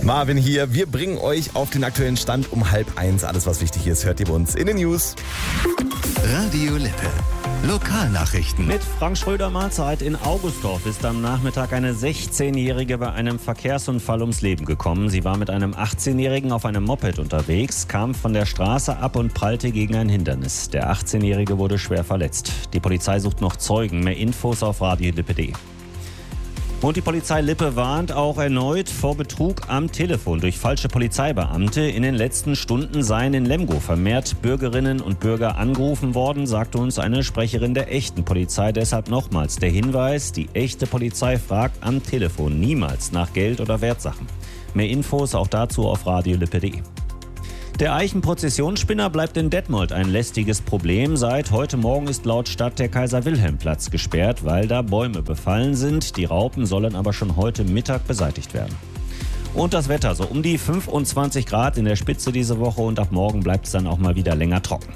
Marvin hier. Wir bringen euch auf den aktuellen Stand um 12:30. Alles, was wichtig ist, hört ihr bei uns in den News. Radio Lippe. Lokalnachrichten. Mit Frank Schröder Mahlzeit. In Augustdorf ist am Nachmittag eine 16-Jährige bei einem Verkehrsunfall ums Leben gekommen. Sie war mit einem 18-Jährigen auf einem Moped unterwegs, kam von der Straße ab und prallte gegen ein Hindernis. Der 18-Jährige wurde schwer verletzt. Die Polizei sucht noch Zeugen. Mehr Infos auf radiolippe.de. Und die Polizei Lippe warnt auch erneut vor Betrug am Telefon durch falsche Polizeibeamte. In den letzten Stunden seien in Lemgo vermehrt Bürgerinnen und Bürger angerufen worden, sagte uns eine Sprecherin der echten Polizei. Deshalb nochmals der Hinweis, die echte Polizei fragt am Telefon niemals nach Geld oder Wertsachen. Mehr Infos auch dazu auf radiolippe.de. Der Eichenprozessionsspinner bleibt in Detmold ein lästiges Problem. Seit heute Morgen ist laut Stadt der Kaiser-Wilhelm-Platz gesperrt, weil da Bäume befallen sind. Die Raupen sollen aber schon heute Mittag beseitigt werden. Und das Wetter, so um die 25 Grad in der Spitze diese Woche und ab morgen bleibt es dann auch mal wieder länger trocken.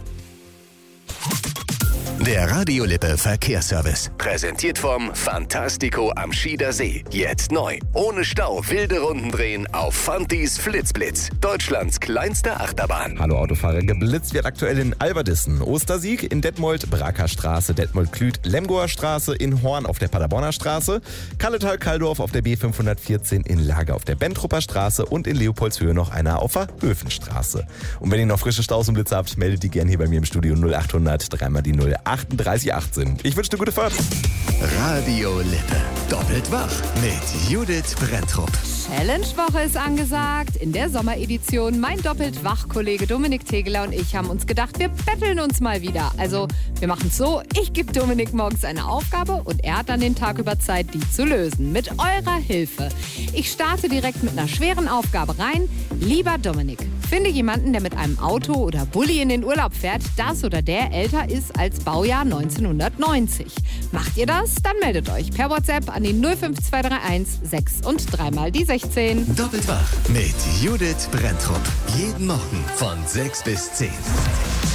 Der Radio Lippe Verkehrsservice. Präsentiert vom Fantastico am Schieder See. Jetzt neu. Ohne Stau wilde Runden drehen auf Fantis Flitzblitz. Deutschlands kleinste Achterbahn. Hallo Autofahrer, geblitzt wird aktuell in Alberdissen, Ostersieg in Detmold, Braker Straße, Detmold-Klüt, Lemgoer Straße, in Horn auf der Paderborner Straße, Kalletal-Kaldorf auf der B514, in Lager auf der Bentrupper Straße und in Leopoldshöhe noch einer auf der Höfenstraße. Und wenn ihr noch frische Staus und Blitze habt, meldet die gerne hier bei mir im Studio 0800 3 die 0 3818. Ich wünsche dir gute Fahrt. Radio Lippe. Doppelt wach mit Judith Brenntrup. Challenge-Woche ist angesagt. In der Sommeredition mein Doppelt-Wach-Kollege Dominik Tegeler und ich haben uns gedacht, wir betteln uns mal wieder. Also, wir machen es so, ich gebe Dominik morgens eine Aufgabe und er hat dann den Tag über Zeit, die zu lösen. Mit eurer Hilfe. Ich starte direkt mit einer schweren Aufgabe rein. Lieber Dominik, finde jemanden, der mit einem Auto oder Bulli in den Urlaub fährt, das oder der älter ist als Baujahr 1990. Macht ihr das? Dann meldet euch per WhatsApp an die 05231 6 und 3 mal die 16. Doppelt wach mit Judith Brenntrup. Jeden Morgen von 6 bis 10.